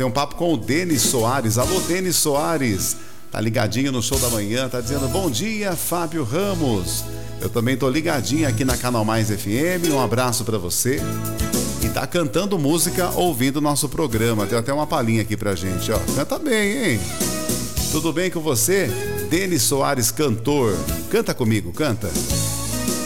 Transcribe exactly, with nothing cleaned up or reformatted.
bater um papo com o Denis Soares. Alô, Denis Soares. Tá ligadinho no Show da Manhã, tá dizendo bom dia, Fábio Ramos. Eu também tô ligadinho aqui na Canal Mais F M, um abraço pra você. E tá cantando música ouvindo o nosso programa, deu até uma palhinha aqui pra gente, ó. Canta bem, hein? Tudo bem com você? Denis Soares, cantor. Canta comigo, canta.